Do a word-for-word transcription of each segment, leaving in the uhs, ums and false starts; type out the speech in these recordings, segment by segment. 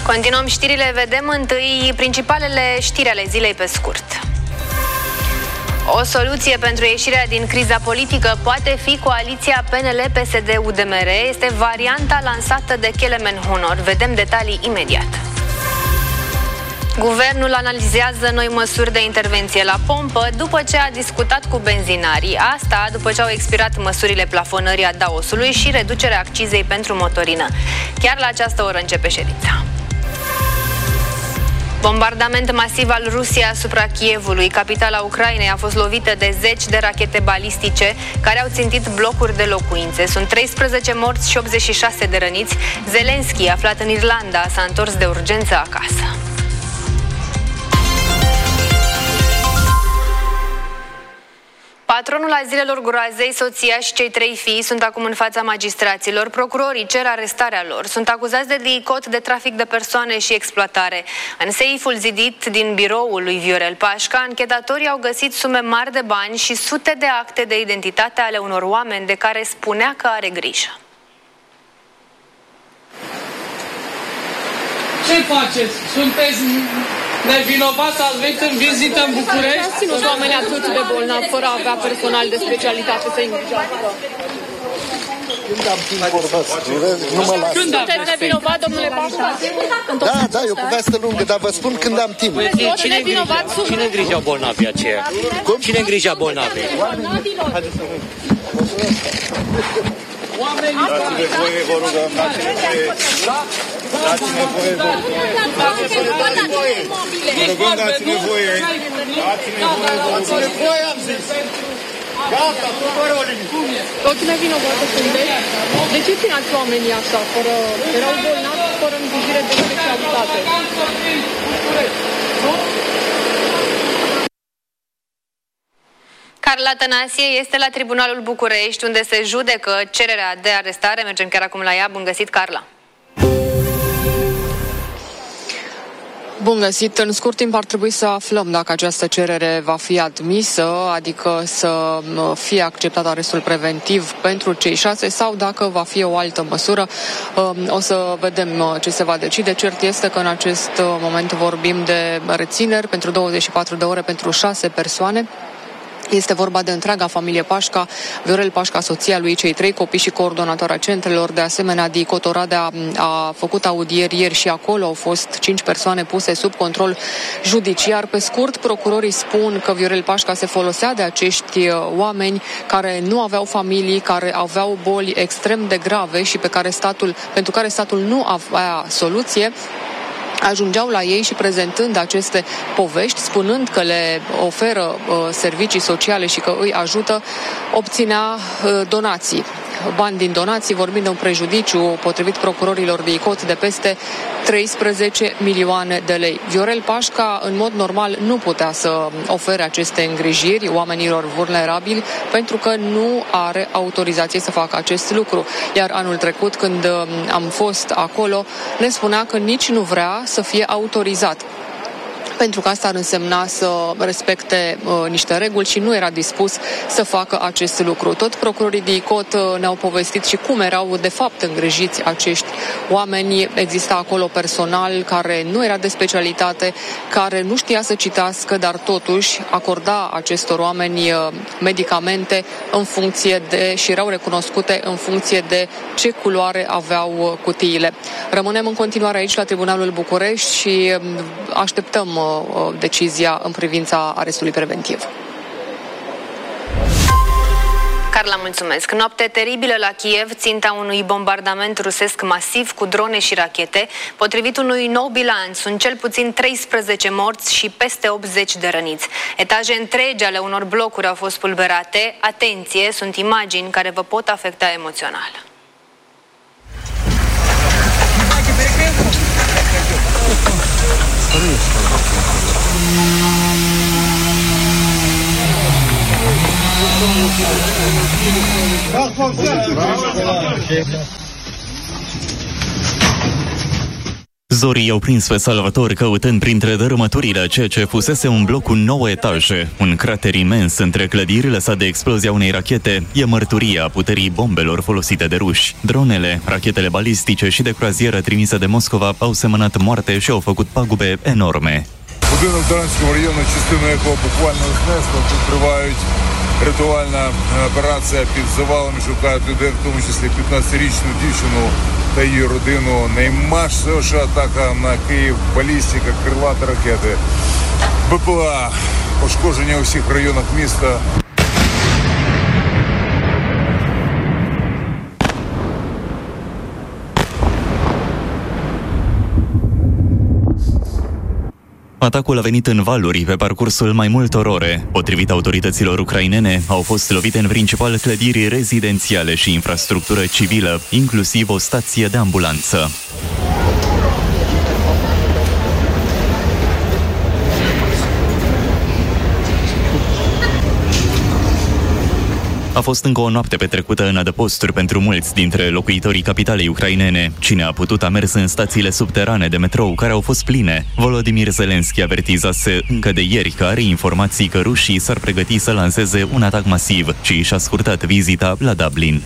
Continuăm știrile, vedem întâi principalele știri ale zilei pe scurt. O soluție pentru ieșirea din criza politică poate fi coaliția P N L P S D U D M R. Este varianta lansată de Kelemen Hunor. Vedem detalii imediat. Guvernul analizează noi măsuri de intervenție la pompă după ce a discutat cu benzinarii. Asta după ce au expirat măsurile plafonării a daosului și reducerea accizei pentru motorină. Chiar la această oră începe ședința. Bombardament masiv al Rusiei asupra Kievului. Capitala Ucrainei a fost lovită de zeci de rachete balistice care au țintit blocuri de locuințe. Sunt treisprezece morți și optzeci și șase de răniți. Zelenski, aflat în Irlanda, s-a întors de urgență acasă. Patronul azilelor Groazei, soția și cei trei fii sunt acum în fața magistraților. Procurorii cer arestarea lor. Sunt acuzați de DICOT, de trafic de persoane și exploatare. În seiful zidit din biroul lui Viorel Pașca, anchetatorii au găsit sume mari de bani și sute de acte de identitate ale unor oameni de care spunea că are grijă. Ce faceți? Sunteți nevinovați, ați venit în vizită în București? Ați ținut oameni atât de bolnavi, fără a avea personal de specialitate să îngrijească. Când am timp vorbesc, nu mă las. Sunteți nevinovat, domnule Pașca? Da, da, e o poveste lungă, dar vă spun când am timp. Cine Cine îngrijea bolnavii aceia? Cum? Cine îngrijea bolnavii? Dați-ne voie, vă rugăm, dați-ne voie. Dați-ne voie, vă rugăm. Dați-ne voie. Vă rugăm, dați-ne voie. Dați-ne voie, vă rugăm. Dați-ne voie, am zis. Gata, tu vă rog. Tot nevinovată sunteți? De ce țineați oamenii așa, fără... erau bolnavi, fără îngrijire de specialitate? Carla Tănasie este la Tribunalul București, unde se judecă cererea de arestare. Mergem chiar acum la ea. Bun găsit, Carla! Bun găsit! În scurt timp ar trebui să aflăm dacă această cerere va fi admisă, adică să fie acceptat arestul preventiv pentru cei șase sau dacă va fi o altă măsură. O să vedem ce se va decide. Cert este că în acest moment vorbim de rețineri pentru douăzeci și patru de ore pentru șase persoane. Este vorba de întreaga familie Pașca, Viorel Pașca, soția lui, cei trei copii și coordonatoarea centrelor. De asemenea, DICOT Oradea a făcut audieri ieri și acolo au fost cinci persoane puse sub control judiciar. Pe scurt, procurorii spun că Viorel Pașca se folosea de acești oameni care nu aveau familii, care aveau boli extrem de grave și pe care statul, pentru care statul nu avea soluție. Ajungeau la ei și prezentând aceste povești, spunând că le oferă uh, servicii sociale și că îi ajută, obținea uh, donații. Bani din donații, vorbind de un prejudiciu, potrivit procurorilor de DICOT, de peste treisprezece milioane de lei. Viorel Pașca, în mod normal, nu putea să ofere aceste îngrijiri oamenilor vulnerabili pentru că nu are autorizație să facă acest lucru. Iar anul trecut, când am fost acolo, ne spunea că nici nu vrea să fie autorizat, pentru că asta ar însemna să respecte uh, niște reguli și nu era dispus să facă acest lucru. Tot procurorii DICOT uh, ne-au povestit și cum erau de fapt îngrijiți acești oameni. Exista acolo personal care nu era de specialitate, care nu știa să citească, dar totuși acorda acestor oameni uh, medicamente în funcție de, și erau recunoscute în funcție de ce culoare aveau uh, cutiile. Rămânem în continuare aici la Tribunalul București și uh, așteptăm uh, decizia în privința arestului preventiv. Carla, mulțumesc. Noapte teribilă la Kiev, ținta unui bombardament rusesc masiv cu drone și rachete. Potrivit unui nou bilanț, sunt cel puțin treisprezece morți și peste optzeci de răniți. Etaje întregi ale unor blocuri au fost spulberate. Atenție, sunt imagini care vă pot afecta emoțional. Zorii au prins pe salvatori căutând printre dărâmăturile ceea ce fusese un bloc cu nouă etaje. Un crater imens între clădiri lăsat de explozia unei rachete e mărturia puterii bombelor folosite de ruși. Dronele, rachetele balistice și de croazieră trimise de Moscova au semănat moarte și au făcut pagube enorme. Будинок Таранського району, частину якого буквально знесло, тут тривають рятувальна операція під завалами, шукають людей, в тому числі п'ятнадцятирічну дівчину та її родину. Наймасовіша атака на Київ, балістика, крилаті ракети, БПЛА, пошкодження у всіх районах міста. Atacul a venit în valuri pe parcursul mai multor ore. Potrivit autorităților ucrainene, au fost lovite în principal clădiri rezidențiale și infrastructură civilă, inclusiv o stație de ambulanță. A fost încă o noapte petrecută în adăposturi pentru mulți dintre locuitorii capitalei ucrainene. Cine a putut a mers în stațiile subterane de metrou, care au fost pline. Volodymyr Zelensky avertizase încă de ieri că are informații că rușii s-ar pregăti să lanseze un atac masiv și și-a scurtat vizita la Dublin.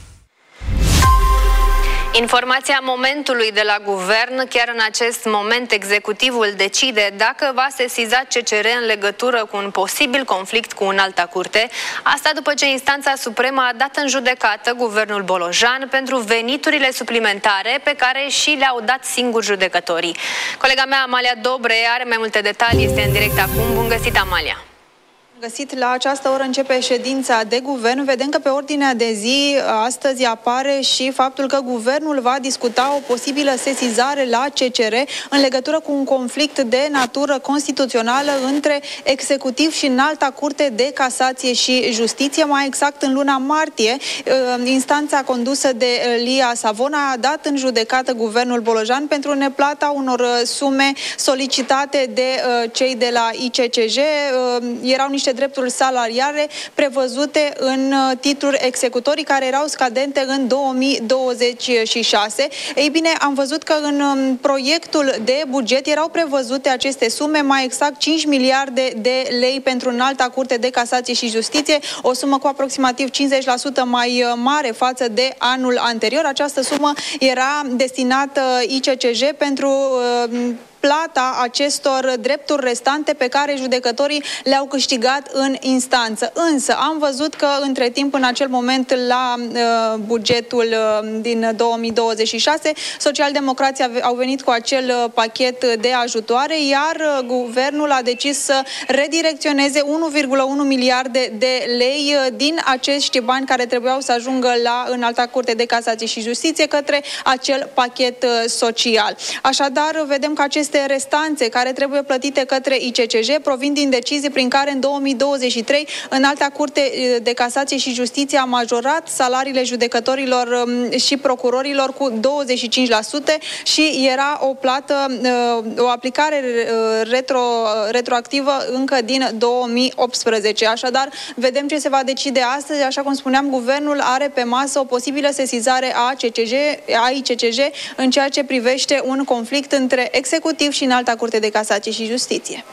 Informația momentului de la guvern. Chiar în acest moment executivul decide dacă va sesiza C C R în legătură cu un posibil conflict cu înalta curte. Asta după ce instanța supremă a dat în judecată guvernul Bolojan pentru veniturile suplimentare pe care și le-au dat singuri judecătorii. Colega mea Amalia Dobre are mai multe detalii, este în direct acum. Bun găsit, Amalia! Găsit, la această oră începe ședința de guvern. Vedem că pe ordinea de zi astăzi apare și faptul că guvernul va discuta o posibilă sesizare la C C R în legătură cu un conflict de natură constituțională între executiv și înalta curte de casație și justiție. Mai exact, în luna martie, instanța condusă de Lia Savona a dat în judecată guvernul Bolojan pentru neplata unor sume solicitate de cei de la I C C J. Erau niște drepturi salariare prevăzute în titluri executorii care erau scadente în două mii douăzeci și șase. Ei bine, am văzut că în proiectul de buget erau prevăzute aceste sume, mai exact cinci miliarde de lei pentru înalta curte de casație și justiție, o sumă cu aproximativ cincizeci la sută mai mare față de anul anterior. Această sumă era destinată I C C J pentru uh, plata acestor drepturi restante pe care judecătorii le-au câștigat în instanță. Însă am văzut că între timp, în acel moment, la uh, bugetul uh, din două mii douăzeci și șase, socialdemocrații au venit cu acel uh, pachet de ajutoare, iar uh, guvernul a decis să redirecționeze unu virgulă unu miliarde de lei uh, din acești bani care trebuiau să ajungă la Înalta Curte de Casație și Justiție către acel pachet uh, social. Așadar, vedem că acest restanțe care trebuie plătite către I C C J provin din decizii prin care în două mii douăzeci și trei Înalta Curte de Casație și Justiție a majorat salariile judecătorilor și procurorilor cu douăzeci și cinci la sută și era o plată, o aplicare retro, retroactivă încă din două mii optsprezece. Așadar, vedem ce se va decide astăzi. Așa cum spuneam, guvernul are pe masă o posibilă sesizare a, C C J, a I C C J în ceea ce privește un conflict între executiv și Înalta Curte de Casație și Justiție.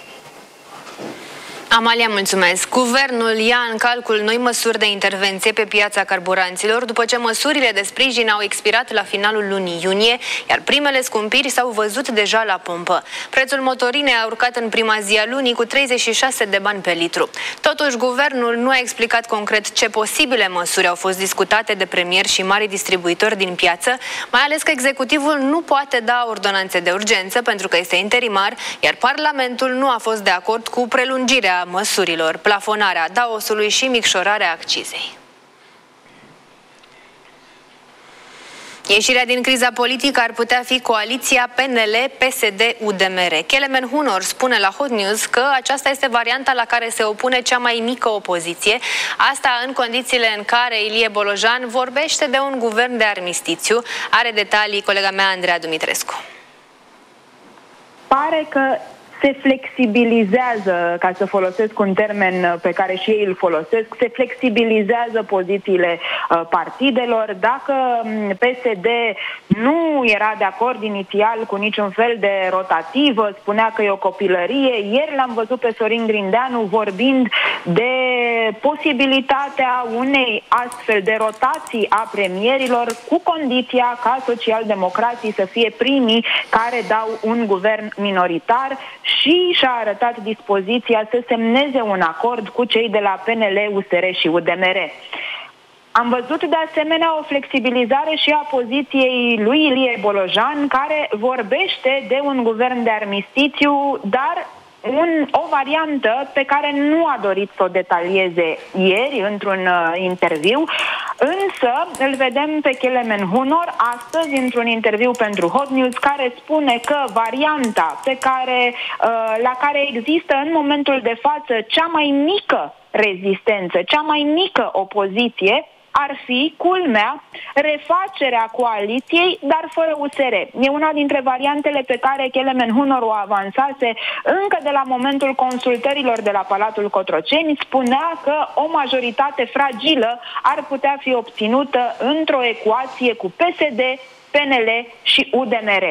Amalia, mulțumesc. Guvernul ia în calcul noi măsuri de intervenție pe piața carburanților după ce măsurile de sprijin au expirat la finalul lunii iunie, iar primele scumpiri s-au văzut deja la pompă. Prețul motorinei a urcat în prima zi a lunii cu treizeci și șase de bani pe litru. Totuși, guvernul nu a explicat concret ce posibile măsuri au fost discutate de premier și mari distribuitori din piață, mai ales că executivul nu poate da ordonanțe de urgență pentru că este interimar, iar Parlamentul nu a fost de acord cu prelungirea măsurilor, plafonarea daosului și micșorarea accizei. Ieșirea din criza politică ar putea fi coaliția P N L P S D U D M R. Kelemen Hunor spune la Hot News că aceasta este varianta la care se opune cea mai mică opoziție. Asta în condițiile în care Ilie Bolojan vorbește de un guvern de armistițiu. Are detalii colega mea Andreea Dumitrescu. Pare că se flexibilizează, ca să folosesc un termen pe care și ei îl folosesc, se flexibilizează pozițiile uh, partidelor. Dacă P S D nu era de acord inițial cu niciun fel de rotativă, spunea că e o copilărie, ieri l-am văzut pe Sorin Grindeanu vorbind de posibilitatea unei astfel de rotații a premierilor, cu condiția ca socialdemocrații să fie primii care dau un guvern minoritar, și și-a arătat dispoziția să semneze un acord cu cei de la P N L, U S R și U D M R. Am văzut de asemenea o flexibilizare și a poziției lui Ilie Bolojan, care vorbește de un guvern de armistițiu, dar un, o variantă pe care nu a dorit să o detalieze ieri într-un uh, interviu, însă îl vedem pe Kelemen Hunor astăzi într-un interviu pentru Hot News, care spune că varianta pe care, uh, la care există în momentul de față cea mai mică rezistență, cea mai mică opoziție, ar fi, culmea, refacerea coaliției, dar fără U S R. E una dintre variantele pe care Kelemen Hunor o avansase încă de la momentul consultărilor de la Palatul Cotroceni. Spunea că o majoritate fragilă ar putea fi obținută într-o ecuație cu P S D, P N L și U D M R.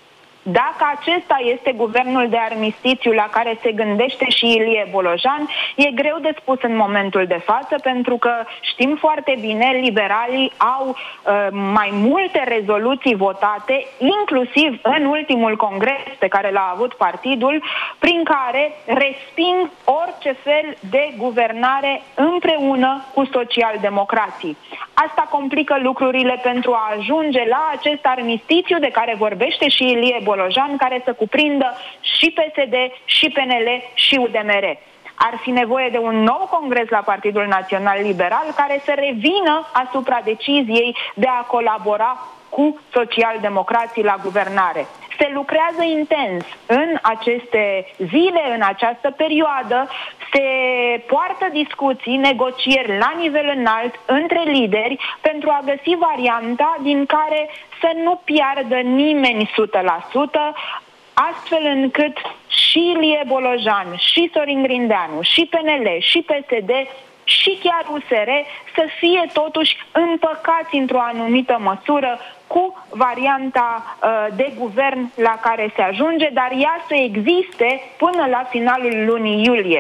Dacă acesta este guvernul de armistițiu la care se gândește și Ilie Bolojan, e greu de spus în momentul de față, pentru că știm foarte bine, liberalii au uh, mai multe rezoluții votate, inclusiv în ultimul congres pe care l-a avut partidul, prin care resping orice fel de guvernare împreună cu socialdemocrații. Asta complică lucrurile pentru a ajunge la acest armistițiu de care vorbește și Ilie Bolojan, care să cuprindă și P S D, și P N L, și U D M R. Ar fi nevoie de un nou congres la Partidul Național Liberal care să revină asupra deciziei de a colabora cu socialdemocrații la guvernare. Se lucrează intens în aceste zile, în această perioadă, se poartă discuții, negocieri la nivel înalt între lideri pentru a găsi varianta din care să nu piardă nimeni o sută la sută, astfel încât și Ilie Bolojan, și Sorin Grindeanu, și P N L, și P S D, și chiar U S R să fie totuși împăcați într-o anumită măsură cu varianta uh, de guvern la care se ajunge, dar ea să existe până la finalul lunii iulie.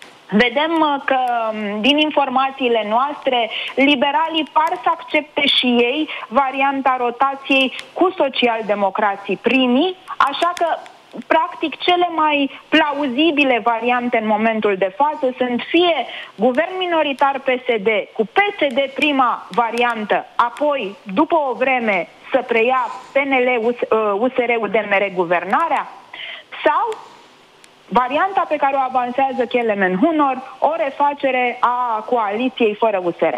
Vedem că, din informațiile noastre, liberalii par să accepte și ei varianta rotației cu socialdemocrații primii, așa că practic cele mai plauzibile variante în momentul de față sunt fie guvern minoritar P S D cu P S D prima variantă, apoi după o vreme să preia P N L, U S R, U D M R guvernarea, sau varianta pe care o avansează Kelemen Hunor, o refacere a coaliției fără U S R.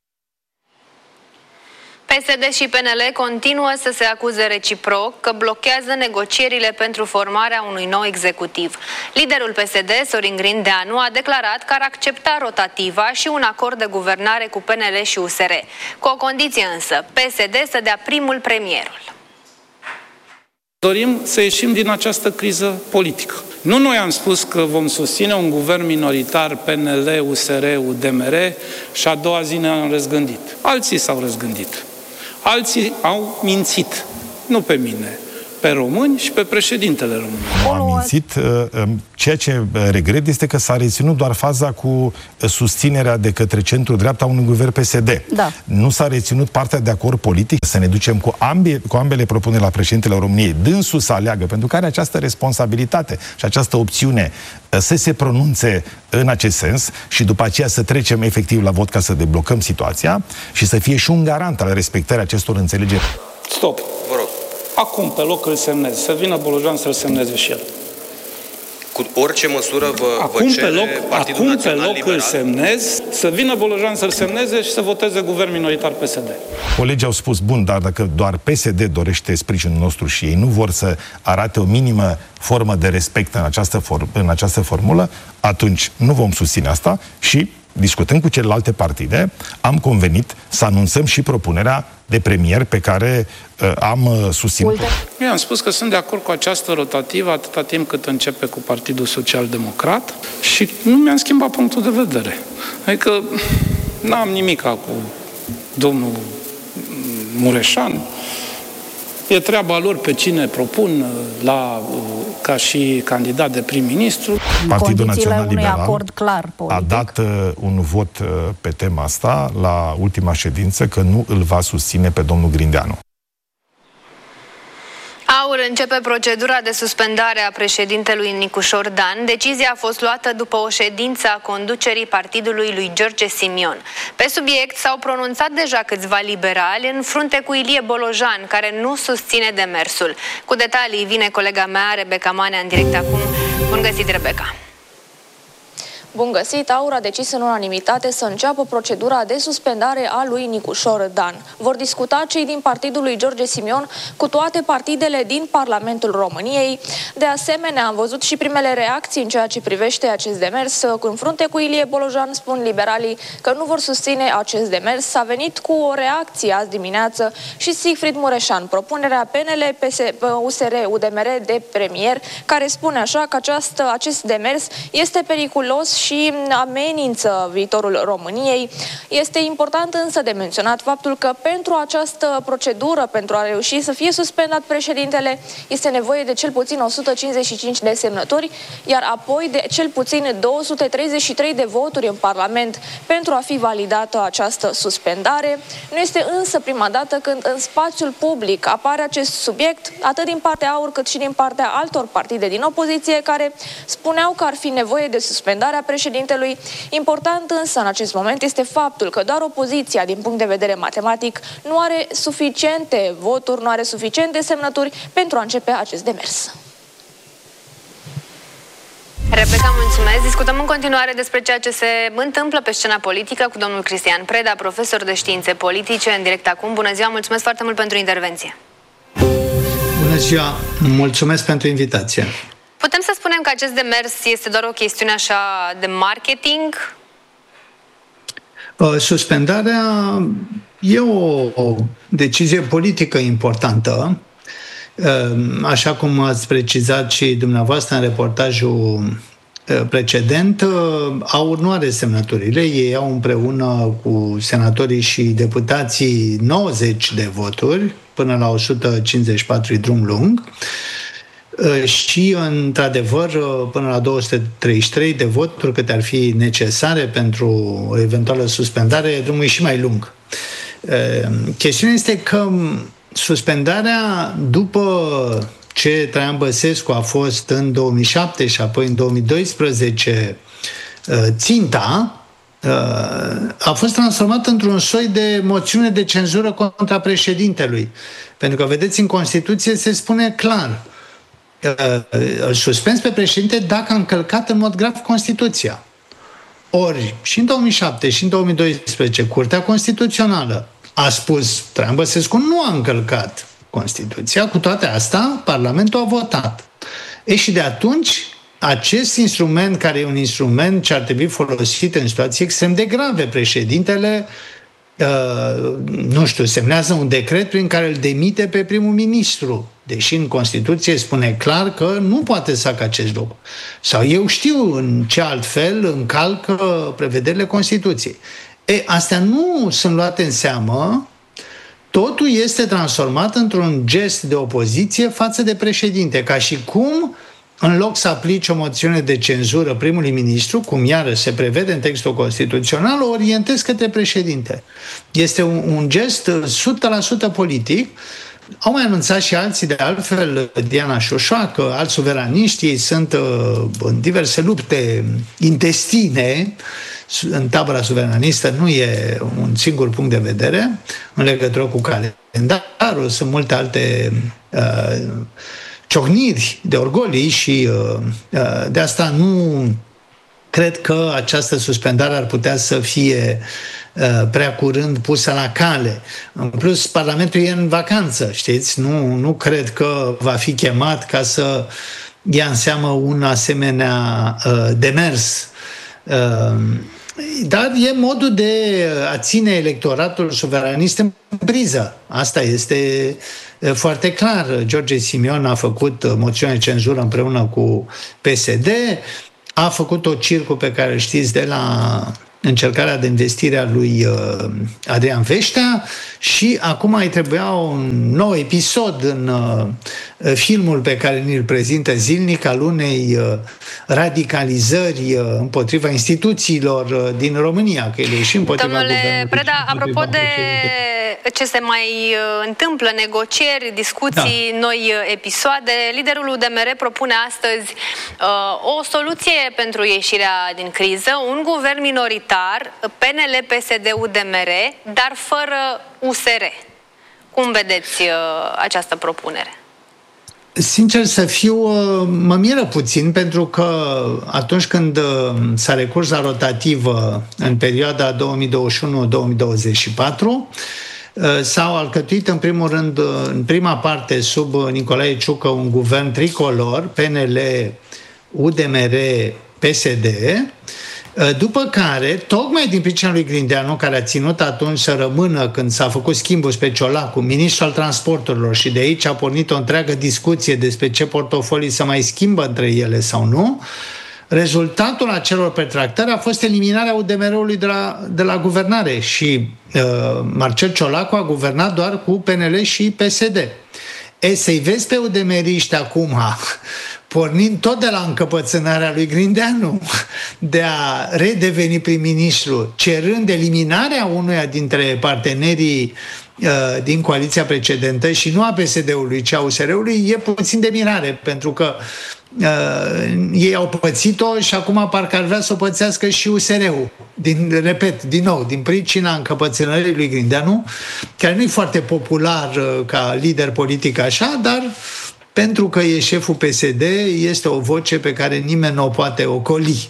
P S D și P N L continuă să se acuze reciproc că blochează negocierile pentru formarea unui nou executiv. Liderul P S D, Sorin Grindeanu, a declarat că ar accepta rotativa și un acord de guvernare cu P N L și U S R. Cu o condiție însă, P S D să dea primul premierul. Dorim să ieșim din această criză politică. Nu noi am spus că vom susține un guvern minoritar P N L, U S R, U D M R și a doua zi ne-am răzgândit. Alții s-au răzgândit. Alții au mințit. Nu pe mine, pe români și pe președintele României. Nu a mințit. Ceea ce regret este că s-a reținut doar faza cu susținerea de către centru-dreapta a unui guvern P S D. Da. Nu s-a reținut partea de acord politic, să ne ducem cu, ambe, cu ambele propuneri la președintele României, dânsul să aleagă, pentru că are această responsabilitate și această opțiune să se pronunțe în acest sens și după aceea să trecem efectiv la vot ca să deblocăm situația și să fie și un garant al respectării acestor înțelegeri. Stop, vă rog. Acum, pe loc, îl semnez. Să vină Bolojan să-l semneze și el. Cu orice măsură vă, acum vă cere pe loc, Partidul acum Național pe loc Liberal? îl semnez, să vină Bolojan să-l semneze și să voteze guvern minoritar P S D. Colegii au spus, bun, dar dacă doar P S D dorește sprijinul nostru și ei nu vor să arate o minimă formă de respect în această, for- în această formulă, atunci nu vom susține asta și discutând cu celelalte partide, am convenit să anunțăm și propunerea de premier pe care uh, am uh, susținut. Eu am spus că sunt de acord cu această rotativă atâta timp cât începe cu Partidul Social-Democrat și nu mi-am schimbat punctul de vedere. Adică n-am nimic cu domnul Mureșan. E treaba lor pe cine propun la, ca și candidat de prim-ministru. Partidul Național Liberal acord clar a dat uh, un vot uh, pe tema asta la ultima ședință că nu îl va susține pe domnul Grindeanu. AUR începe procedura de suspendare a președintelui Nicușor Dan. Decizia a fost luată după o ședință a conducerii partidului lui George Simion. Pe subiect s-au pronunțat deja câțiva liberali în frunte cu Ilie Bolojan, care nu susține demersul. Cu detalii vine colega mea, Rebecca Manea, în direct acum. Bun găsit, Rebecca! Bun găsit! AUR a decis în unanimitate să înceapă procedura de suspendare a lui Nicușor Dan. Vor discuta cei din partidul lui George Simion cu toate partidele din Parlamentul României. De asemenea, am văzut și primele reacții în ceea ce privește acest demers. În frunte cu Ilie Bolojan spun liberalii că nu vor susține acest demers. S-a venit cu o reacție azi dimineață și Sigfrid Mureșan, propunerea P N L, P S, U S R, U D M R de premier, care spune așa că această, acest demers este periculos și amenință viitorul României. Este important însă de menționat faptul că pentru această procedură, pentru a reuși să fie suspendat președintele, este nevoie de cel puțin o sută cincizeci și cinci de semnături, iar apoi de cel puțin două sute treizeci și trei de voturi în Parlament pentru a fi validată această suspendare. Nu este însă prima dată când în spațiul public apare acest subiect, atât din partea AUR cât și din partea altor partide din opoziție, care spuneau că ar fi nevoie de suspendarea președintelui. Important însă în acest moment este faptul că doar opoziția, din punct de vedere matematic, nu are suficiente voturi, nu are suficiente semnături pentru a începe acest demers. Rebecca, mulțumesc. Discutăm în continuare despre ceea ce se întâmplă pe scena politică cu domnul Cristian Preda, profesor de științe politice, în direct acum. Bună ziua, mulțumesc foarte mult pentru intervenție. Bună ziua, mulțumesc pentru invitație. Putem să spunem că acest demers este doar o chestiune așa de marketing? Suspendarea e o, o decizie politică importantă, așa cum ați precizat și dumneavoastră în reportajul precedent. AUR nu are semnăturile, ei au împreună cu senatorii și deputații nouăzeci de voturi, până la o sută cincizeci și patru drum lung, și, într-adevăr, până la două sute treizeci și trei de voturi câte ar fi necesare pentru o eventuală suspendare, drumul e și mai lung. Chestiunea este că suspendarea, după ce Traian Băsescu a fost în două mii șapte și apoi în două mii doisprezece ținta, a fost transformată într-un soi de moțiune de cenzură contra președintelui. Pentru că, vedeți, în Constituție se spune clar: îl suspens pe președinte dacă a încălcat în mod grav Constituția. Ori, și în două mii șapte și în două mii doisprezece, Curtea Constituțională a spus: Traian Băsescu nu a încălcat Constituția, cu toate astea, Parlamentul a votat. E, și de atunci, acest instrument, care e un instrument ce ar trebui folosit în situații extrem de grave, președintele, uh, nu știu, semnează un decret prin care îl demite pe primul ministru, deși în Constituție spune clar că nu poate să facă acest lucru. Sau eu știu în ce altfel încalcă prevederile Constituției. E, astea nu sunt luate în seamă. Totul este transformat într-un gest de opoziție față de președinte, ca și cum, în loc să aplice o moțiune de cenzură primului ministru, cum iarăși se prevede în textul constituțional, o orientez către președinte. Este un, un gest o sută la sută politic. Au mai anunțat și alții, de altfel, Diana Șoșoacă, alți suveraniști, ei sunt uh, în diverse lupte intestine. În tabăra suveranistă nu e un singur punct de vedere în legătură cu calendarul, sunt multe alte uh, ciocniri de orgolii și uh, uh, de asta nu cred că această suspendare ar putea să fie uh, prea curând pusă la cale. În plus, Parlamentul e în vacanță, știți? Nu, nu cred că va fi chemat ca să ia în seamă un asemenea uh, demers. Uh, Dar e modul de a ține electoratul suveranist în priză. Asta este foarte clar. George Simion a făcut moțiune de cenzură împreună cu P S D, a făcut o circu pe care știți de la încercarea de investire a lui Adrian Veștea și acum îi trebuia un nou episod în filmul pe care ni-l prezintă zilnic al unei radicalizări împotriva instituțiilor din România, că ele și împotriva Domnule guvernului. Preda, apropo de ce se mai întâmplă, negocieri, discuții, da. noi episoade, liderul U D M R propune astăzi uh, o soluție pentru ieșirea din criză, un guvern minoritar, P N L, P S D, U D M R, dar fără U S R. Cum vedeți uh, această propunere? Sincer să fiu, mă miră puțin, pentru că atunci când s-a recurs la rotativă în perioada două mii douăzeci și unu două mii douăzeci și patru, s-au alcătuit în primul rând, în prima parte, sub Nicolae Ciucă, un guvern tricolor, P N L, U D M R, P S D, după care, tocmai din pricina lui Grindeanu, care a ținut atunci să rămână când s-a făcut schimbul pe Ciolacu, ministru al transporturilor, și de aici a pornit o întreagă discuție despre ce portofolii să mai schimbă între ele sau nu, rezultatul acelor retractări a fost eliminarea U D M R-ului de la, de la guvernare și uh, Marcel Ciolacu a guvernat doar cu P N L și P S D. E, să-i vezi pe U D M R-iști acum, pornind tot de la încăpățânarea lui Grindeanu de a redeveni prim-ministru, cerând eliminarea unuia dintre partenerii uh, din coaliția precedentă și nu a P S D-ului, ci a U S R-ului, e puțin de mirare, pentru că uh, ei au pățit-o și acum parcă ar vrea să o pățească și U S R-ul. Din, repet, din nou, din pricina încăpățânării lui Grindeanu, care nu e foarte popular uh, ca lider politic așa, dar pentru că e șeful P S D, este o voce pe care nimeni nu o poate ocoli.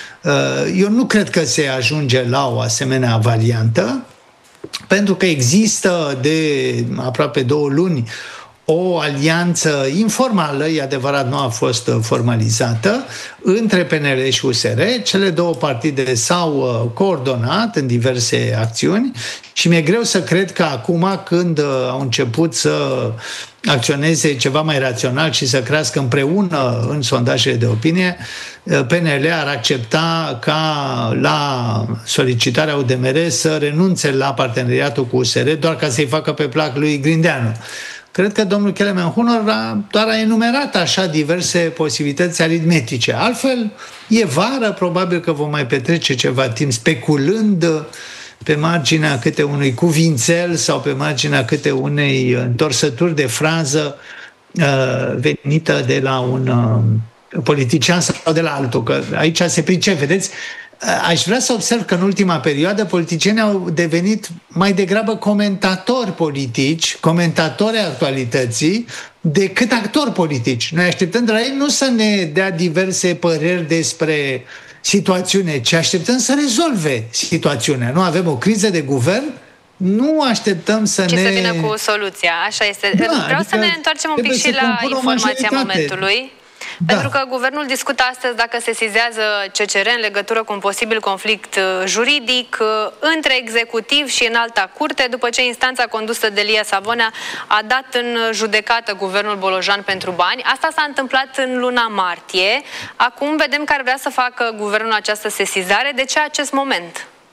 Eu nu cred că se ajunge la o asemenea variantă, pentru că există de aproape două luni o alianță informală, e adevărat, nu a fost formalizată, între P N L și U S R. Cele două partide s-au coordonat în diverse acțiuni și mi-e greu să cred că acum, când au început să acționeze ceva mai rațional și să crească împreună în sondajele de opinie, P N L ar accepta ca la solicitarea U D M R să renunțe la parteneriatul cu U S R doar ca să-i facă pe plac lui Grindeanu. Cred că domnul Kelemen-Hunor doar a enumerat așa diverse posibilități aritmetice. Altfel, e vară, probabil că vom mai petrece ceva timp speculând pe marginea câte unui cuvințel sau pe marginea câte unei întorsături de frază uh, venită de la un uh, politician sau de la altul. Că aici se pricep, vedeți? Aș vrea să observ că în ultima perioadă politicienii au devenit mai degrabă comentatori politici, comentatori actualității, decât actori politici. Noi așteptăm de la ei nu să ne dea diverse păreri despre situațiune, ci așteptăm să rezolve situațiunea. Nu avem o criză de guvern, nu așteptăm să ci ne... să vină cu soluția. Așa este. Da, Vreau adică să ne întoarcem un pic și la informația momentului. Da. Pentru că guvernul discută astăzi dacă sesizează C C R în legătură cu un posibil conflict juridic între executiv și înalta curte, după ce instanța condusă de Lia Savonea a dat în judecată guvernul Bolojan pentru bani. Asta s-a întâmplat în luna martie. Acum vedem că ar vrea să facă guvernul această sesizare. De ce acest moment?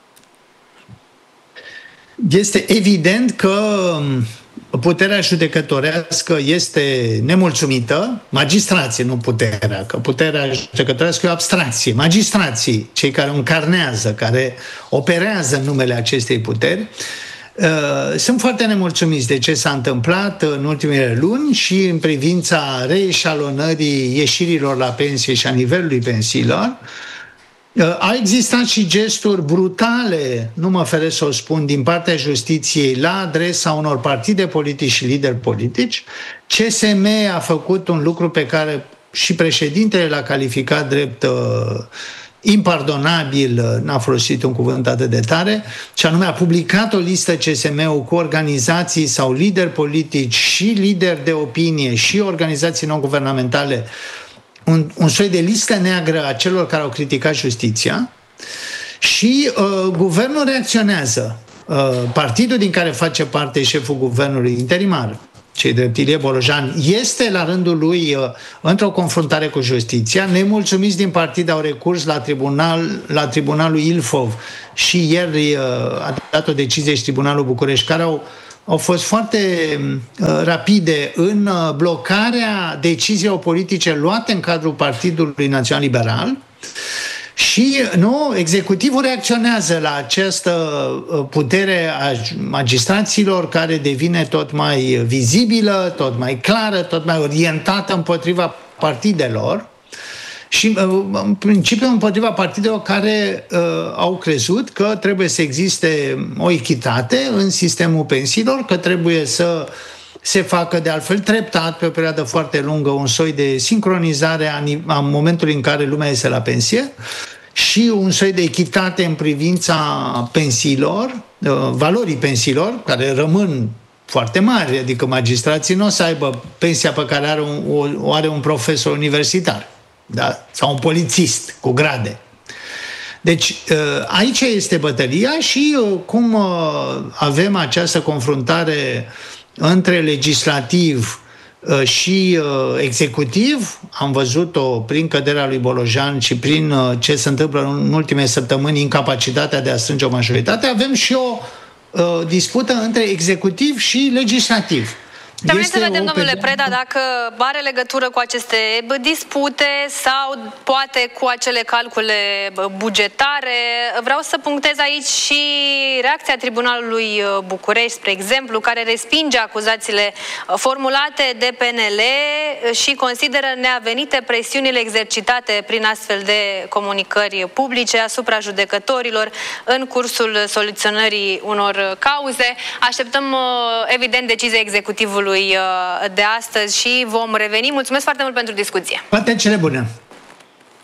Este evident că puterea judecătorească este nemulțumită, magistrații, nu puterea, că puterea judecătorească e o abstracție. Magistrații, cei care o încarnează, care operează în numele acestei puteri, sunt foarte nemulțumiți de ce s-a întâmplat în ultimele luni și în privința reeșalonării ieșirilor la pensie și a nivelului pensiilor. A existat și gesturi brutale, nu mă feresc să o spun, din partea justiției la adresa unor partide politici și lideri politici. C S M a făcut un lucru pe care și președintele l-a calificat drept uh, impardonabil, n-a folosit un cuvânt atât de tare, și anume a publicat o listă C S M-ul cu organizații sau lideri politici și lideri de opinie și organizații non-guvernamentale, Un, un soi de listă neagră a celor care au criticat justiția Și uh, guvernul reacționează. Uh, partidul din care face parte șeful guvernului interimar, cei drept Ilie Bolojan, este la rândul lui uh, într-o confruntare cu justiția. Nemulțumiți din partid au recurs la, tribunal, la tribunalul Ilfov și ieri uh, a dat o decizie și tribunalul București, care au, au fost foarte uh, rapide în uh, blocarea deciziilor politice luate în cadrul Partidului Național Liberal. Și nu, executivul reacționează la această putere a magistraților care devine tot mai vizibilă, tot mai clară, tot mai orientată împotriva partidelor și în principiu împotriva partidelor care uh, au crezut că trebuie să existe o echitate în sistemul pensiilor, că trebuie să se facă de altfel treptat pe o perioadă foarte lungă un soi de sincronizare a, a momentului în care lumea iese la pensie și un soi de echitate în privința pensiilor, valorii pensiilor, care rămân foarte mari, adică magistrații nu o să aibă pensia pe care are un, o, o are un profesor universitar, da? Sau un polițist cu grade. Deci aici este bătălia și cum avem această confruntare între legislativ și executiv, am văzut-o prin căderea lui Bolojan și prin ce se întâmplă în ultimele săptămâni, incapacitatea de a strânge o majoritate, avem și o uh, dispută între executiv și legislativ. Dar vrem să vedem, domnule Preda, dacă are legătură cu aceste dispute sau poate cu acele calcule bugetare. Vreau să punctez aici și reacția Tribunalului București, spre exemplu, care respinge acuzațiile formulate de P N L și consideră neavenite presiunile exercitate prin astfel de comunicări publice asupra judecătorilor în cursul soluționării unor cauze. Așteptăm, evident, decizia executivului de astăzi și vom reveni. Mulțumesc foarte mult pentru discuție. Toate cele bune!